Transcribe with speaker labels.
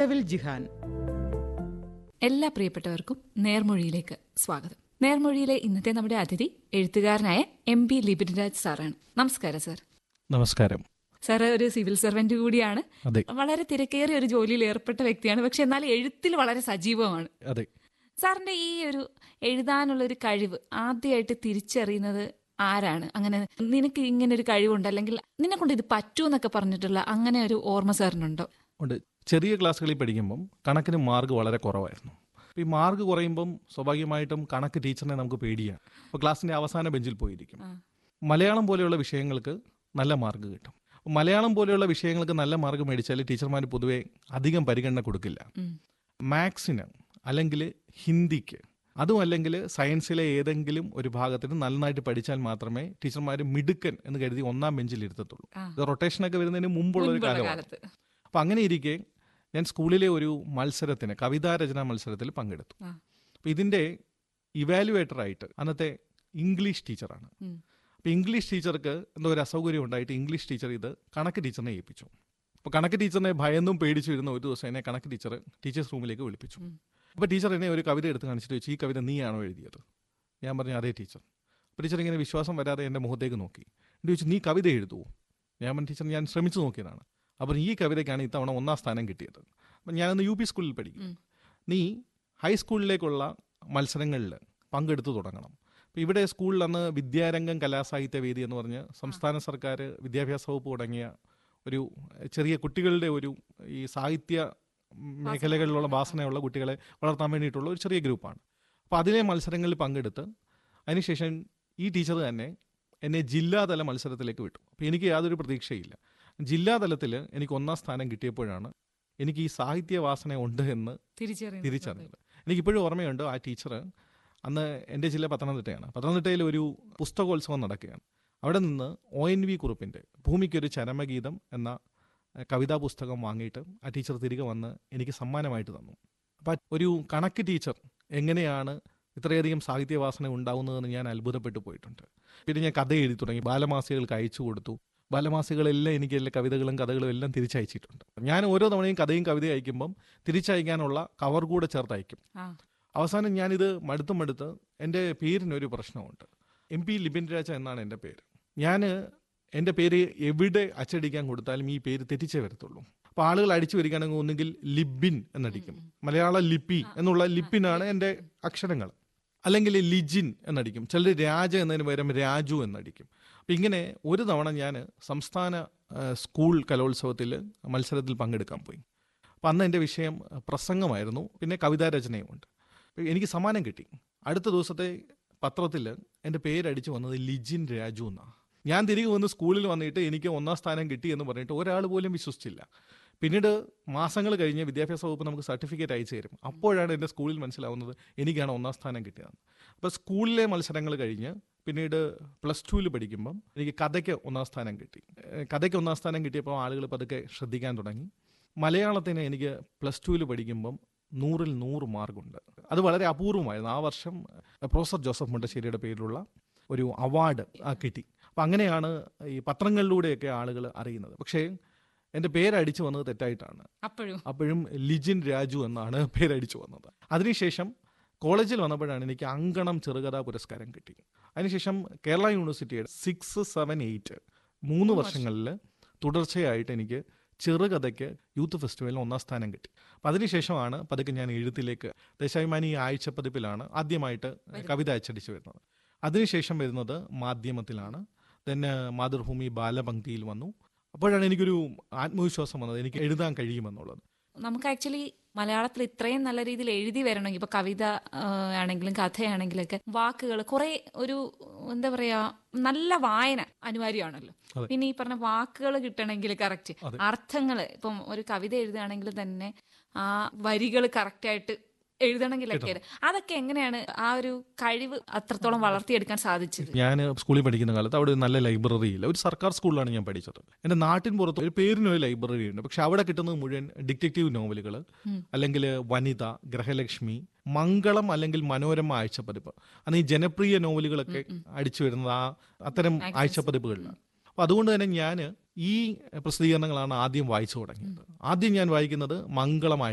Speaker 1: മുട്ടവിൽ ജിഹാൻ.
Speaker 2: എല്ലാ പ്രിയപ്പെട്ടവർക്കും നേർമൊഴിയിലേക്ക് സ്വാഗതം. നേർമൊഴിയിലെ ഇന്നത്തെ നമ്മുടെ അതിഥി എഴുത്തുകാരനായ MP ലിബിൻരാജ് സാറാണ്. നമസ്കാരം സാർ.
Speaker 3: നമസ്കാരം.
Speaker 2: സാറ് ഒരു സിവിൽ സർവന്റ് കൂടിയാണ്.
Speaker 3: അതെ.
Speaker 2: വളരെ തിരക്കേറിയ ഒരു ജോലിയിൽ ഏർപ്പെട്ട വ്യക്തിയാണ്. പക്ഷെ എന്നാൽ എഴുത്തിൽ വളരെ സജീവമാണ്.
Speaker 3: അതെ.
Speaker 2: സാറിന്റെ ഈ ഒരു എഴുതാനുള്ള ഒരു കഴിവ് ആദ്യമായിട്ട് തിരിച്ചറിയുന്നത് ആരാണ്? അങ്ങനെ നിനക്ക് ഇങ്ങനെ ഒരു കഴിവുണ്ട്, അല്ലെങ്കിൽ നിന്നെ കൊണ്ട് ഇത് പറ്റൂ എന്നൊക്കെ പറഞ്ഞിട്ടുള്ള അങ്ങനെ ഒരു ഓർമ്മ സാറിനുണ്ടോ?
Speaker 3: ഉണ്ട്. ചെറിയ ക്ലാസ്സുകളിൽ പഠിക്കുമ്പം കണക്കിന് മാർക്ക് വളരെ കുറവായിരുന്നു. ഈ മാർക്ക് കുറയുമ്പം സ്വാഭാവികമായിട്ടും കണക്ക് ടീച്ചറിനെ നമുക്ക് പേടിയാണ്. അപ്പോൾ ക്ലാസ്സിൻ്റെ അവസാന ബെഞ്ചിൽ പോയിരിക്കും. മലയാളം പോലെയുള്ള വിഷയങ്ങൾക്ക് നല്ല മാർക്ക് കിട്ടും. മലയാളം പോലെയുള്ള വിഷയങ്ങൾക്ക് നല്ല മാർക്ക് മേടിച്ചാൽ ടീച്ചർമാർ പൊതുവെ അധികം പരിഗണന കൊടുക്കില്ല. മാത്സിന് അല്ലെങ്കിൽ ഹിന്ദിക്ക്, അതും അല്ലെങ്കിൽ സയൻസിലെ ഏതെങ്കിലും ഒരു ഭാഗത്തിന് നന്നായിട്ട് പഠിച്ചാൽ മാത്രമേ ടീച്ചർമാർ മിടുക്കൻ എന്ന് കരുതി ഒന്നാം ബെഞ്ചിൽ ഇരുത്തത്തുള്ളൂ. ഇത് റൊട്ടേഷനൊക്കെ വരുന്നതിന് മുമ്പുള്ള ഒരു കാലമാണ്. അപ്പം അങ്ങനെ ഇരിക്കെ ഞാൻ സ്കൂളിലെ ഒരു മത്സരത്തിന്, കവിതാരചനാ മത്സരത്തിൽ പങ്കെടുത്തു. അപ്പം ഇതിൻ്റെ ഇവാലുവേറ്ററായിട്ട് അന്നത്തെ ഇംഗ്ലീഷ് ടീച്ചറാണ്. അപ്പോൾ ഇംഗ്ലീഷ് ടീച്ചർക്ക് എന്തോ ഒരു അസൗകര്യം ഉണ്ടായിട്ട് ഇംഗ്ലീഷ് ടീച്ചർ ഇത് കണക്ക് ടീച്ചറിനെ ഏൽപ്പിച്ചു. അപ്പോൾ കണക്ക് ടീച്ചറിനെ ഭയന്നും പേടിച്ചു വരുന്ന ഒരു ദിവസം എന്നെ കണക്ക് ടീച്ചർ ടീച്ചേഴ്സ് റൂമിലേക്ക് വിളിപ്പിച്ചു. അപ്പോൾ ടീച്ചർ എന്നെ ഒരു കവിത എടുത്ത് കാണിച്ചിട്ട് ചോദിച്ചു, ഈ കവിത നീയാണോ എഴുതിയത്? ഞാൻ പറഞ്ഞു, അതേ ടീച്ചർ. അപ്പോൾ ടീച്ചർ ഇങ്ങനെ വിശ്വാസം വരാതെ എൻ്റെ മുഖത്തേക്ക് നോക്കി. എന്നിട്ട് ചോദിച്ചു, നീ കവിത എഴുതുമോ? ഞാൻ പറഞ്ഞു, ടീച്ചർ ഞാൻ ശ്രമിച്ചു നോക്കിയതാണ്. അപ്പോൾ ഈ കവിതയ്ക്കാണ് ഇത്തവണ 1ാം സ്ഥാനം കിട്ടിയത്. അപ്പം ഞാനന്ന് UP സ്കൂളിൽ പഠിക്കും. നീ ഹൈസ്കൂളിലേക്കുള്ള മത്സരങ്ങളിൽ പങ്കെടുത്തു തുടങ്ങണം. അപ്പോൾ ഇവിടെ സ്കൂളിൽ അന്ന് വിദ്യാരംഗം കലാസാഹിത്യ വേദി എന്ന് പറഞ്ഞ് സംസ്ഥാന സർക്കാർ വിദ്യാഭ്യാസ വകുപ്പ് തുടങ്ങിയ ഒരു ചെറിയ കുട്ടികളുടെ ഒരു ഈ സാഹിത്യ മേഖലകളിലുള്ള വാസനയുള്ള കുട്ടികളെ വളർത്താൻ വേണ്ടിയിട്ടുള്ള ഒരു ചെറിയ ഗ്രൂപ്പാണ്. അപ്പോൾ അതിലെ മത്സരങ്ങളിൽ പങ്കെടുത്ത് അതിനുശേഷം ഈ ടീച്ചർ തന്നെ എന്നെ ജില്ലാതല മത്സരത്തിലേക്ക് വിട്ടു. അപ്പോൾ എനിക്ക് യാതൊരു പ്രതീക്ഷയില്ല. ജില്ലാതലത്തിൽ എനിക്ക് 1ാം സ്ഥാനം കിട്ടിയപ്പോഴാണ് എനിക്ക് ഈ സാഹിത്യ വാസന ഉണ്ട് എന്ന് തിരിച്ചറിഞ്ഞത്. എനിക്കിപ്പോഴും ഓർമ്മയുണ്ട്, ആ ടീച്ചർ അന്ന് എൻ്റെ ജില്ല പത്തനംതിട്ടയാണ്. പത്തനംതിട്ടയിൽ ഒരു പുസ്തകോത്സവം നടക്കുകയാണ്. അവിടെ നിന്ന് ONV കുറുപ്പിൻ്റെ ഭൂമിക്കൊരു ചരമഗീതം എന്ന കവിതാ പുസ്തകം വാങ്ങിയിട്ട് ആ ടീച്ചർ തിരികെ വന്ന് എനിക്ക് സമ്മാനമായിട്ട് തന്നു. അപ്പം ഒരു കണക്ക് ടീച്ചർ എങ്ങനെയാണ് ഇത്രയധികം സാഹിത്യവാസന ഉണ്ടാവുന്നതെന്ന് ഞാൻ അത്ഭുതപ്പെട്ടു പോയിട്ടുണ്ട്. പിന്നെ ഞാൻ കഥ എഴുതി തുടങ്ങി. ബാലമാസികകൾക്ക് അയച്ചു കൊടുത്തു. ബാലമാസികളെല്ലാം എനിക്ക് എല്ലാ കവിതകളും കഥകളും എല്ലാം തിരിച്ചയച്ചിട്ടുണ്ട്. ഞാൻ ഓരോ തവണയും കഥയും കവിതയും അയക്കുമ്പം തിരിച്ചയക്കാനുള്ള കവർ കൂടെ ചേർത്ത് അയക്കും. അവസാനം ഞാനിത് മടുത്ത് എൻ്റെ പേരിനൊരു പ്രശ്നമുണ്ട്. MP ലിബിൻരാജ എന്നാണ് എൻ്റെ പേര്. ഞാൻ എൻ്റെ പേര് എവിടെ അച്ചടിക്കാൻ കൊടുത്താലും ഈ പേര് തെറ്റിച്ചേ വരത്തുള്ളൂ. അപ്പോൾ ആളുകൾ അടിച്ചു വരികയാണെങ്കിൽ ഒന്നുകിൽ ലിബിൻ എന്നടിക്കും, മലയാള ലിപി എന്നുള്ള ലിപ്പിനാണ് എൻ്റെ അക്ഷരങ്ങൾ, അല്ലെങ്കിൽ ലിജിൻ എന്നടിക്കും. ചിലർ രാജ എന്നതിന് പകരം രാജു എന്നടിക്കും. അപ്പം ഇങ്ങനെ ഒരു തവണ ഞാൻ സംസ്ഥാന സ്കൂൾ കലോത്സവത്തിൽ മത്സരത്തിൽ പങ്കെടുക്കാൻ പോയി. അപ്പം അന്ന് എൻ്റെ വിഷയം പ്രസംഗമായിരുന്നു, പിന്നെ കവിതാരചനയുമുണ്ട്. എനിക്ക് സമ്മാനം കിട്ടി. അടുത്ത ദിവസത്തെ പത്രത്തിൽ എൻ്റെ പേരടിച്ച് വന്നത് ലിജിൻ രാജു എന്നാണ്. ഞാൻ തിരികെ വന്ന് സ്കൂളിൽ വന്നിട്ട് എനിക്ക് 1ാം സ്ഥാനം കിട്ടി എന്ന് പറഞ്ഞിട്ട് ഒരാൾ പോലും വിശ്വസിച്ചില്ല. പിന്നീട് മാസങ്ങൾ കഴിഞ്ഞ് വിദ്യാഭ്യാസ വകുപ്പ് നമുക്ക് സർട്ടിഫിക്കറ്റ് അയച്ചു തരും. അപ്പോഴാണ് എൻ്റെ സ്കൂളിൽ മനസ്സിലാവുന്നത് എനിക്കാണ് 1ാം സ്ഥാനം കിട്ടിയതെന്ന്. അപ്പോൾ സ്കൂളിലെ മത്സരങ്ങൾ കഴിഞ്ഞ് പിന്നീട് +2 പഠിക്കുമ്പം എനിക്ക് കഥയ്ക്ക് 1ാം സ്ഥാനം കിട്ടി. കഥയ്ക്ക് 1ാം സ്ഥാനം കിട്ടിയപ്പോൾ ആളുകൾ പതുക്കെ ശ്രദ്ധിക്കാൻ തുടങ്ങി. മലയാളത്തിന് എനിക്ക് +2 പഠിക്കുമ്പം 100ൽ 100 മാർക്കുണ്ട്. അത് വളരെ അപൂർവമായിരുന്നു. ആ വർഷം പ്രൊഫസർ ജോസഫ് മുണ്ടശ്ശേരിയുടെ പേരിലുള്ള ഒരു അവാർഡ് കിട്ടി. അപ്പം അങ്ങനെയാണ് ഈ പത്രങ്ങളിലൂടെയൊക്കെ ആളുകൾ അറിയുന്നത്. പക്ഷേ എൻ്റെ പേരടിച്ചു വന്നത് തെറ്റായിട്ടാണ്. അപ്പോഴും ലിജിൻ രാജു എന്നാണ് പേരടിച്ചു വന്നത്. അതിനുശേഷം കോളേജിൽ വന്നപ്പോഴാണ് എനിക്ക് അങ്കണം ചെറുകഥാ പുരസ്കാരം കിട്ടി. അതിനുശേഷം കേരള യൂണിവേഴ്സിറ്റിയുടെ 6, 7, 8 3 വർഷങ്ങളിൽ തുടർച്ചയായിട്ട് എനിക്ക് ചെറുകഥയ്ക്ക് യൂത്ത് ഫെസ്റ്റിവലിൽ 1ാം സ്ഥാനം കിട്ടി. അപ്പം അതിനുശേഷമാണ് പതുക്കെ ഞാൻ എഴുത്തിലേക്ക്, ദേശാഭിമാനി ആഴ്ചപ്പതിപ്പിലാണ് ആദ്യമായിട്ട് കവിത അച്ചടിച്ചു വരുന്നത്. അതിനുശേഷം വരുന്നത് മാധ്യമത്തിലാണ്. പിന്നെ മാതൃഭൂമി ബാലപംക്തിയിൽ വന്നു. അപ്പോഴാണ് എനിക്കൊരു ആത്മവിശ്വാസം വന്നത്, എനിക്ക് എഴുതാൻ കഴിയുമെന്നുള്ളത്.
Speaker 2: നമുക്ക് ആക്ച്വലി മലയാളത്തിൽ ഇത്രയും നല്ല രീതിയിൽ എഴുതി വരണമെങ്കിൽ ഇപ്പൊ കവിത ആണെങ്കിലും കഥയാണെങ്കിലൊക്കെ വാക്കുകൾ കുറെ ഒരു എന്താ പറയാ നല്ല വായന അനിവാര്യമാണല്ലോ. പിന്നെ ഈ പറഞ്ഞ വാക്കുകൾ കിട്ടണമെങ്കിൽ കറക്റ്റ് അർത്ഥങ്ങൾ, ഇപ്പം ഒരു കവിത എഴുതുകയാണെങ്കിൽ തന്നെ ആ വരികൾ കറക്റ്റായിട്ട് എഴുതണമെങ്കിലൊക്കെ അതൊക്കെ എങ്ങനെയാണ് ആ ഒരു കഴിവ് അത്രത്തോളം വളർത്തിയെടുക്കാൻ സാധിച്ചത്?
Speaker 3: ഞാൻ സ്കൂളിൽ പഠിക്കുന്ന കാലത്ത് അവിടെ ഒരു നല്ല ലൈബ്രറി ഇല്ല. ഒരു സർക്കാർ സ്കൂളിലാണ് ഞാൻ പഠിച്ചത്. എൻ്റെ നാട്ടിൻ പുറത്ത് ഒരു പേരിനൊരു ലൈബ്രറി ഉണ്ട്. പക്ഷെ അവിടെ കിട്ടുന്നത് മുഴുവൻ ഡിറ്റക്റ്റീവ് നോവലുകൾ, അല്ലെങ്കിൽ വനിത, ഗ്രഹലക്ഷ്മി, മംഗളം അല്ലെങ്കിൽ മനോരമ ആഴ്ചപ്പതിപ്പ്, അന്ന് ഈ ജനപ്രിയ നോവലുകളൊക്കെ അടിച്ചു വരുന്നത് അത്തരം ആഴ്ചപ്പതിപ്പുകളിലാണ്. അപ്പം അതുകൊണ്ട് തന്നെ ഞാൻ ഈ പ്രസിദ്ധീകരണങ്ങളാണ് ആദ്യം വായിച്ചു തുടങ്ങിയത്. ആദ്യം ഞാൻ വായിക്കുന്നത് മംഗളം